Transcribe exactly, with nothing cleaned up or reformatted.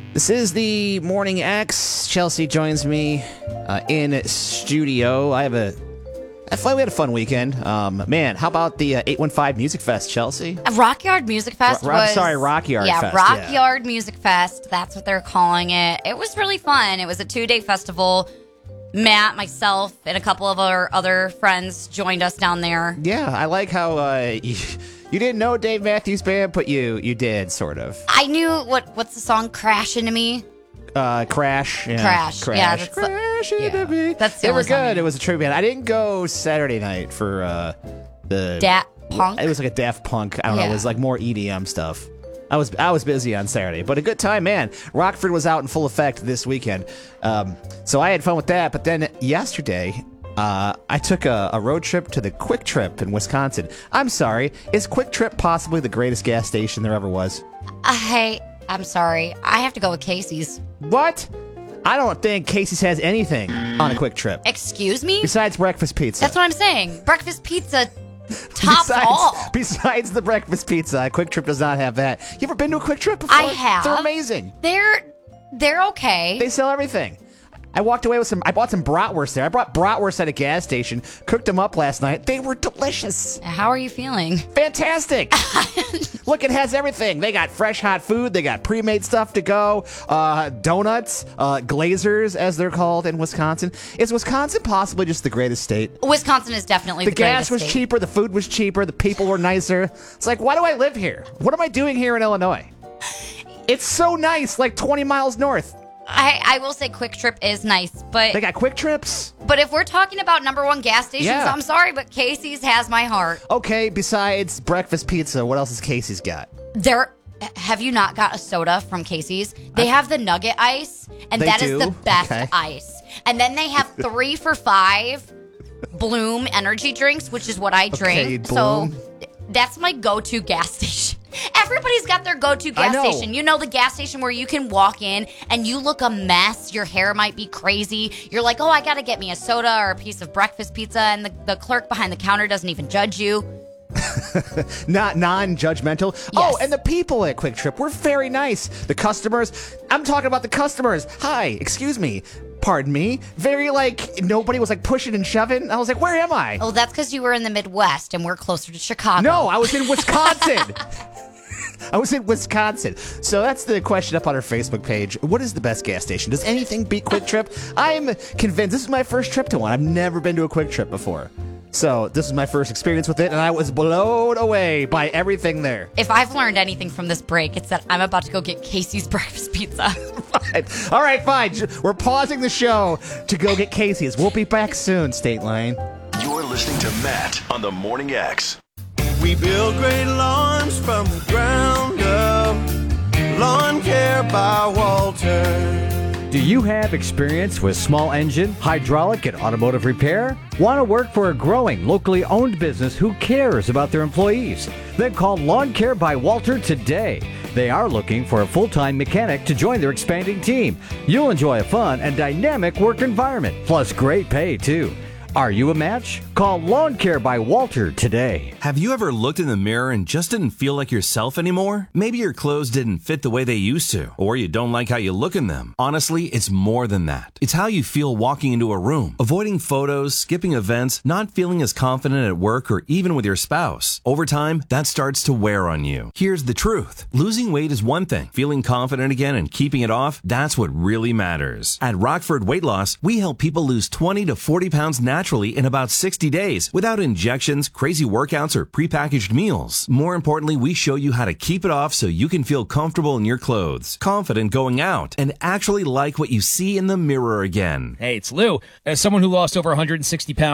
This is the Morning X. Chelsea joins me uh, in studio. I have a, I feel like we had a fun weekend. Um, man, how about the uh, eight one five Music Fest, Chelsea? Uh, Rock Yard Music Fest Ro- was... I'm sorry, Rock Yard yeah, Fest. Rock yeah, Yard Music Fest. That's what they're calling it. It was really fun. It was a two-day festival. Matt, myself, and a couple of our other friends joined us down there. Yeah, I like how uh, you, you didn't know Dave Matthews Band, but you you did, sort of. I knew, what what's the song, Crash Into Me? Uh, Crash. Yeah. Crash. Crash. Yeah, that's Crash the, into yeah. me. That's the They were only song I good. knew. It was a tribute band. I didn't go Saturday night for uh, the... Daft Punk? It was like a Daft Punk. I don't know. Yeah. It was like more E D M stuff. I was I was busy on Saturday, but a good time, man. Rockford was out in full effect this weekend, um, so I had fun with that. But then yesterday, uh, I took a, a road trip to the Quick Trip in Wisconsin. I'm sorry, is Quick Trip possibly the greatest gas station there ever was? Uh, hey, I'm sorry. I have to go with Casey's. What? I don't think Casey's has anything on a Quick Trip Excuse me? besides breakfast pizza. That's what I'm saying. Breakfast pizza tops besides, all. Besides the breakfast pizza, a Quick Trip does not have that. You ever been to a Quick Trip before? I have. They're amazing. They're they're okay. They sell everything. I walked away with some. I bought some bratwurst there. I brought bratwurst at a gas station. Cooked them up last night. They were delicious. How are you feeling? Fantastic. Look, it has everything. They got fresh, hot food. They got pre-made stuff to go. Uh, donuts, uh, glazers, as they're called in Wisconsin. Is Wisconsin possibly just the greatest state? Wisconsin is definitely The the, gas greatest was state. cheaper. The food was cheaper. The people were nicer. It's like, why do I live here? What am I doing here in Illinois? It's so nice, like twenty miles north. I, I will say Quick Trip is nice, but They got Quick Trips. but if we're talking about number one gas stations, Yeah. I'm sorry, but Casey's has my heart. Okay, besides breakfast pizza, what else has Casey's got? There, have you not got a soda from Casey's? They have the Nugget Ice, and They that is do? the best Okay. ice. And then they have three for five Bloom energy drinks, which is what I drink. Bloom. So that's my go-to gas station. Everybody's got their go-to gas know. station. You know, the gas station where you can walk in and you look a mess. Your hair might be crazy. You're like, oh, I got to get me a soda or a piece of breakfast pizza. And the, the clerk behind the counter doesn't even judge you. Not non-judgmental. Oh, and the people at Quick Trip were very nice. The customers, I'm talking about the customers. Hi, excuse me. Pardon me. Very, like, nobody was, like, pushing and shoving. I was like, where am I? Oh, that's because you were in the Midwest and we're closer to Chicago. No, I was in Wisconsin. I was in Wisconsin. So that's the question up on our Facebook page. What is the best gas station? Does anything beat Quick Trip? I'm convinced. This is my first trip to one. I've never been to a Quick Trip before. So this is my first experience with it, and I was blown away by everything there. If I've learned anything from this break, it's that I'm about to go get Casey's breakfast pizza. Fine. All right, fine. We're pausing the show to go get Casey's. We'll be back soon, State Line. You're listening to Matt on the Morning X. We build great lawns from the ground up. Lawn Care by Walter. Do you have experience with small engine, hydraulic, and automotive repair? Want to work for a growing, locally owned business who cares about their employees? Then call Lawn Care by Walter today. They are looking for a full-time mechanic to join their expanding team. You'll enjoy a fun and dynamic work environment, plus great pay, too. Are you a match? Call Lawn Care by Walter today. Have you ever looked in the mirror and just didn't feel like yourself anymore? Maybe your clothes didn't fit the way they used to, or you don't like how you look in them. Honestly, it's more than that. It's how you feel walking into a room, avoiding photos, skipping events, not feeling as confident at work or even with your spouse. Over time, that starts to wear on you. Here's the truth. Losing weight is one thing. Feeling confident again and keeping it off, that's what really matters. At Rockford Weight Loss, we help people lose twenty to forty pounds naturally naturally in about sixty days without injections, crazy workouts, or prepackaged meals. More importantly, we show you how to keep it off so you can feel comfortable in your clothes, confident going out, and actually like what you see in the mirror again. Hey, it's Lou. As someone who lost over one hundred sixty pounds